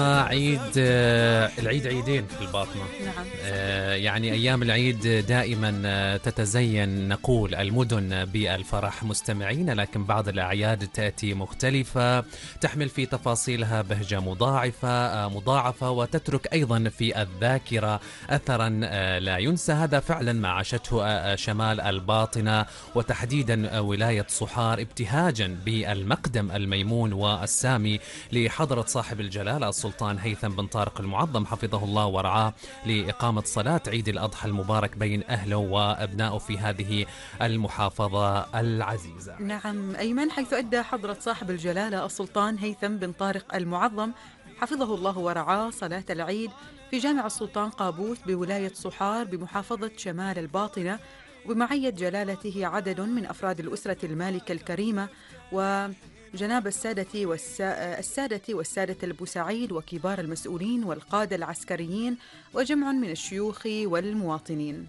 العيد عيدين في الباطنة. نعم. يعني أيام العيد دائما تتزين نقول المدن بالفرح مستمعين، لكن بعض الأعياد تأتي مختلفة تحمل في تفاصيلها بهجة مضاعفة وتترك أيضا في الذاكرة أثرا لا ينسى. هذا فعلا ما عاشته شمال الباطنة وتحديدا ولاية صحار ابتهاجا بالمقدم الميمون والسامي لحضرة صاحب الجلالة السلطان هيثم بن طارق المعظم حفظه الله ورعاه لإقامة صلاة عيد الأضحى المبارك بين أهله وأبنائه في هذه المحافظة العزيزة. نعم أيمن، حيث أدى حضرة صاحب الجلالة السلطان هيثم بن طارق المعظم حفظه الله ورعاه صلاة العيد في جامع السلطان قابوس بولاية صحار بمحافظة شمال الباطنة، وبمعية جلالته عدد من أفراد الأسرة المالكة الكريمة وجناب السادة والسادة البوسعيد وكبار المسؤولين والقادة العسكريين وجمع من الشيوخ والمواطنين.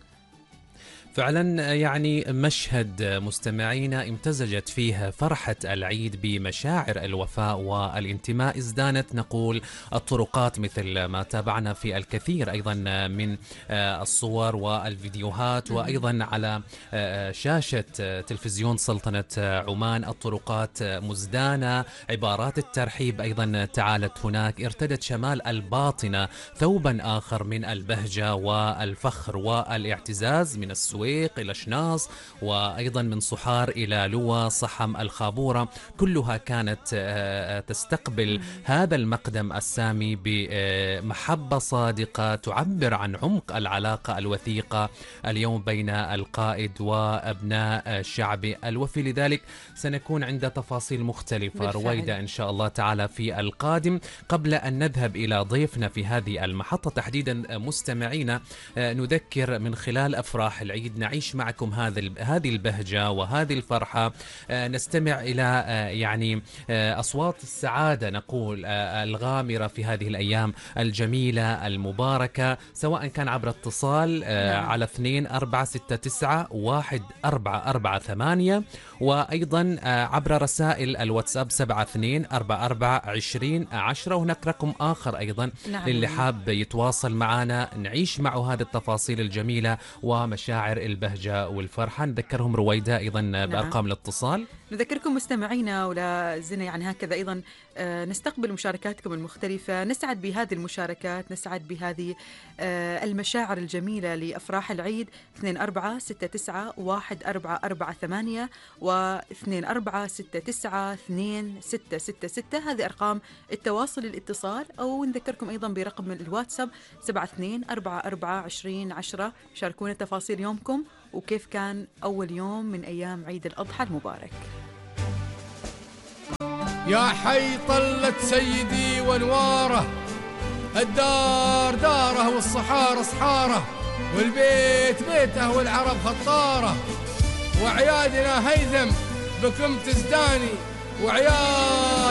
فعلا يعني مشهد مستمعينا امتزجت فيه فرحة العيد بمشاعر الوفاء والانتماء. ازدانت نقول الطرقات مثل ما تابعنا في الكثير أيضا من الصور والفيديوهات، وأيضا على شاشة تلفزيون سلطنة عمان الطرقات مزدانة، عبارات الترحيب أيضا تعالت هناك. ارتدت شمال الباطنة ثوبا آخر من البهجة والفخر والاعتزاز من السويق إلى شناص، وأيضا من صحار إلى لوى صحم الخابورة، كلها كانت تستقبل هذا المقدم السامي بمحبة صادقة تعبر عن عمق العلاقة الوثيقة اليوم بين القائد وأبناء الشعب الوفي. لذلك سنكون عند تفاصيل مختلفة بالفعل. رويدة إن شاء الله تعالى في القادم. قبل أن نذهب إلى ضيفنا في هذه المحطة تحديدا مستمعينا، نذكر من خلال أفراح العيد نعيش معكم هذه البهجة وهذه الفرحة، نستمع إلى يعني أصوات السعادة نقول الغامرة في هذه الأيام الجميلة المباركة، سواء كان عبر اتصال على 24691444 وأيضا عبر رسائل الواتساب 72442010. وهناك رقم آخر أيضا للي حاب يتواصل معنا نعيش معه هذه التفاصيل الجميلة ومشاعر البهجة والفرحة. نذكرهم رويدة أيضا بأرقام الاتصال. نذكركم مستمعينا ولا زلنا يعني هكذا أيضا نستقبل مشاركاتكم المختلفة، نسعد بهذه المشاركات، نسعد بهذه المشاعر الجميلة لأفراح العيد. 24691444 و24692666 هذه أرقام التواصل الاتصال، أو نذكركم أيضا برقم الواتساب 72442010. شاركونا تفاصيل يومكم وكيف كان أول يوم من أيام عيد الأضحى المبارك. يا حي طلت سيدي وانواره، الدار داره والصحار صحاره، والبيت بيته والعرب خطاره، وعيادنا هيثم بكم تزداني، وعياد